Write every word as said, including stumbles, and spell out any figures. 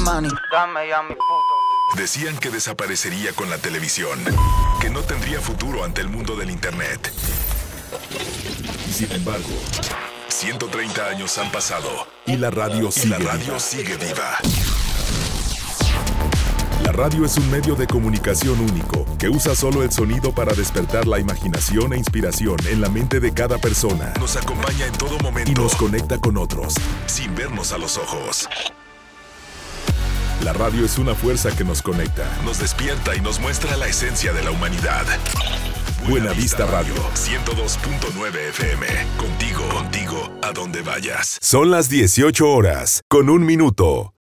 money. Dame ya mi puto. Decían que desaparecería con la televisión, que no tendría futuro ante el mundo del internet. Sin embargo, ciento treinta años han pasado y la radio sigue, y la radio viva. sigue viva. La radio es un medio de comunicación único que usa solo el sonido para despertar la imaginación e inspiración en la mente de cada persona. Nos acompaña en todo momento y nos conecta con otros, sin vernos a los ojos. La radio es una fuerza que nos conecta, nos despierta y nos muestra la esencia de la humanidad. Buena Vista Radio, ciento dos punto nueve F M. Contigo, contigo, a donde vayas. Son las dieciocho horas, con un minuto.